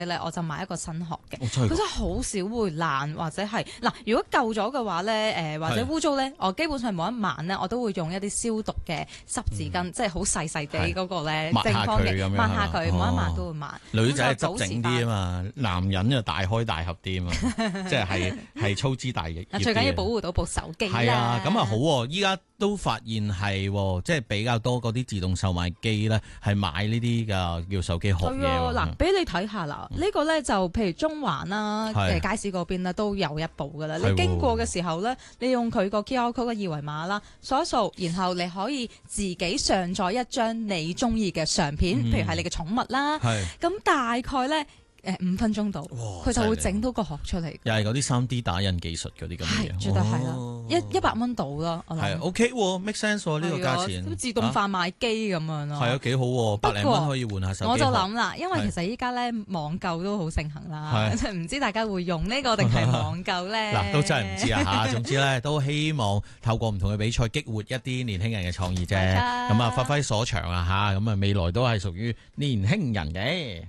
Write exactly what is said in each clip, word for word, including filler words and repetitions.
咧，我就買一個新殼嘅， 哦真係㗎佢真係好少會爛或者係嗱，如果舊咗嘅話咧，誒、或者污糟咧，我基本上每一晚咧，我都會用一啲消毒嘅濕紙巾，即係好細細地嗰個咧， 抹下正方形佢咁樣抹下佢， 係每一嘛晚都會抹。 女仔係咁就執整啲啊嘛，男人就大開大合啲啊嘛，即係係係粗枝大葉。 最緊要保護到部手機啦。 係啊，咁啊好喎！依家都發現係喎，即係比較多嗰啲自動售賣機咧，係買呢啲嘅叫手機殼嘢喎。 嗱，俾你睇下啦，呢個咧就譬如中環啦， 係誒街市嗰邊咧都有一部噶啦。 係喎你經過嘅時候咧，你用佢個 Q R code 嘅二維碼啦，掃一掃，然後你可以自己上載一張你中意嘅相片， 嗯譬如係你嘅寵物啦， 係咁大概咧。誒五分鐘到， 哇佢就會犀利整到個殼出嚟。 又係嗰啲三 D 打印技術嗰啲咁嘅係， 嘢。 絕對係啦哦， 一一百蚊到啦，我諗。 係 OK 喎，make sense 喎呢個價錢。 都自動販賣機咁樣咯。 係啊，幾好喎，百零蚊可以換下手機殼。 我就諗啦，因為係其實依家咧網購都好盛行啦， 係即係唔知大家會用呢個定係網購咧？ 嗱，都真係唔知啊嚇。總之咧，都希望透過唔同嘅比賽激活一啲年輕人嘅創意啫。 冇錯咁啊，發揮所長啊嚇。咁啊，未來都係屬於年輕人嘅。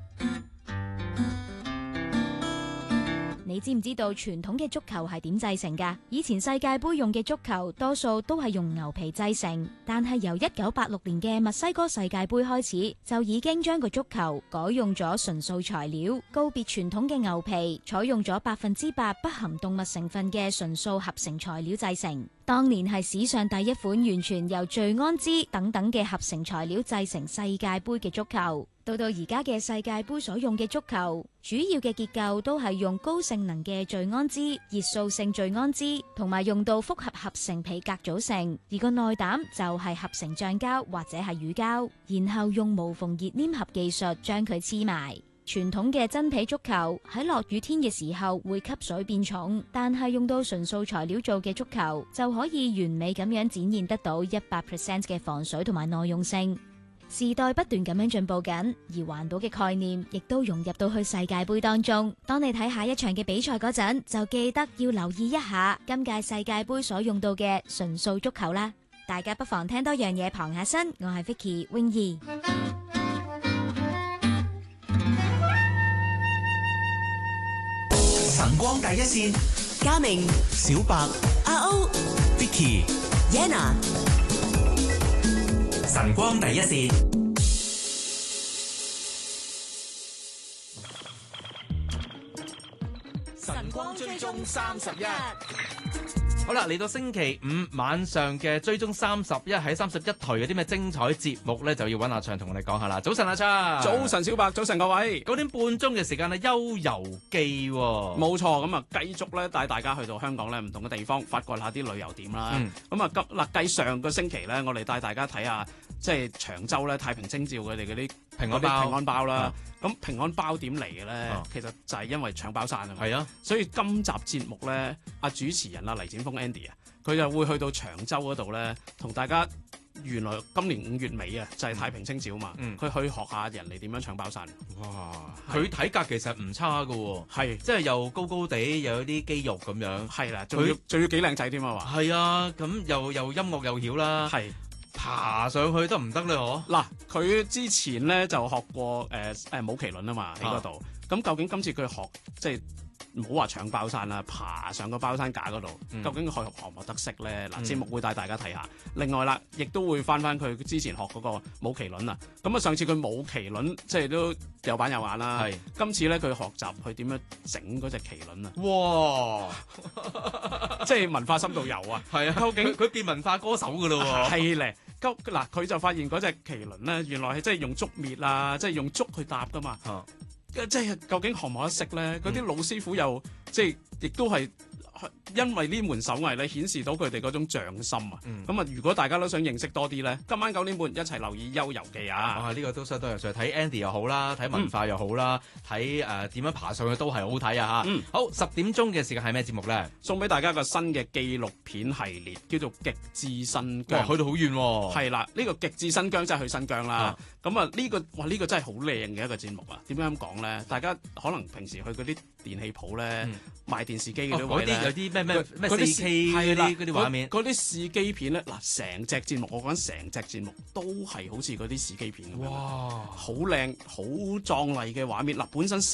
你知唔知道傳統嘅足球係點製成㗎？以前世界盃用嘅足球多數都係用牛皮製成，但係由一九八六年嘅墨西哥世界盃開始，就已經將個足球改用咗純素材料，告別傳統嘅牛皮，採用咗百分之百不含動物成分嘅純素合成材料製成。當年係史上第一款完全由聚氨酯等等嘅合成材料製成世界盃嘅足球。到到而家嘅世界盃所用嘅足球，主要嘅結構都係用高性能嘅聚氨酯、熱塑性聚氨酯，同埋用到複合合成皮革組成，而個內膽就係合成橡膠或者係乳膠，然後用無縫熱黏合技術將佢黐埋。傳統嘅真皮足球喺落雨天嘅時候會吸水變重，但係用到純素材料做嘅足球就可以完美咁樣展現得到一百 percent 嘅防水同埋耐用性。時代不斷咁樣進步緊，而環保嘅概念亦都融入到去世界盃當中。當你睇下一場嘅比賽嗰陣，就記得要留意一下今屆世界盃所用到嘅純素足球啦。大家不妨聽多樣嘢傍下身。我係 Vicky 泳兒。 晨光第一線， 嘉明、 小白、 阿歐、 Vicky， Yana。 晨光第一線。 晨光追蹤三十一。好啦，嚟到星期五晚上嘅追蹤三十一，喺三十一台有啲咩精彩節目咧，就要揾阿暢同我哋講下啦。早晨，阿暢。 早晨，小白。早晨，各位。 九點半鐘嘅時間咧，悠遊記喎、哦。 冇錯，咁啊，繼續咧帶大家去到香港咧唔同嘅地方，發掘下啲旅遊點啦。咁啊、嗯，今嗱計上個星期咧，我哋帶大家睇下，即係長洲咧太平清醮佢哋嗰啲平安包、 平安包啦。咁、 啊、 平安包點嚟嘅咧？ 啊、 其實就係因為搶包山啊嘛。 係啊， 所以今集節目咧，阿主持人啊黎展峰 Andy 啊，佢就會去到長洲嗰度咧，同大家原來今年五月尾啊，就係、是、太平清醮啊嘛。佢、嗯、去學下人哋點樣搶包山。 哇！佢體格其實唔差㗎喎，係即係又高高地，又有啲肌肉咁樣。 係啦，仲要仲要幾靚仔添啊嘛。 係啊，咁又又音樂又曉啦。係。爬上去得唔得咧？嗬！ 嗱，佢之前咧就學過誒誒舞麒麟啊嘛，喺嗰度。咁、啊、究竟今次佢學即係唔好話搶包山啦，爬上個包山架嗰度，嗯、究竟佢學學唔學得識咧？嗱、嗯，節目會帶大家睇下。另外啦，亦都會翻翻佢之前學嗰個舞麒麟啊。咁啊，上次佢舞麒麟即係都有板有眼啦。係。今次咧佢學習去點樣整嗰隻麒麟啊！哇！即係文化深度遊啊！係啊，究竟佢變文化歌手㗎咯喎！ 係咧。嗱，佢就發現嗰隻麒麟咧，原來係即係用竹篾啊，即係用竹去搭噶嘛。啊、即係究竟學唔學得識咧？嗰啲、嗯、老師傅又即係亦都係因為呢門手藝咧，顯示到佢哋嗰種匠心啊。咁啊、嗯，如果大家都想認識多啲咧，今晚九點半一齊留意《悠遊記》啊！ 哇，呢、這個都相當有趣，睇 Andy 又好啦，睇文化又好啦，睇誒點樣爬上去都係好睇啊！嚇、嗯，好，十點鐘嘅時間係咩節目咧？ 送俾大家一個新嘅紀錄片系列，叫做《極致新疆》。 哇，去到好遠喎！ 係啦，呢、這個《極致新疆》真係去新疆啦。咁啊，呢、這個哇呢、這個真係好靚嘅一個節目啊！點解咁講咧？大家可能平時去嗰啲電器鋪咧、 嗯、 賣電視機嘅嗰啲啲位咧， 有啲咩咩咩嗰啲四 K 嗰啲嗰啲畫面， 嗰啲試機片咧，嗱成隻節目，我講成隻節目都係好似嗰啲試機片咁樣， 哇， 好靚好壯麗嘅畫面，嗱本身。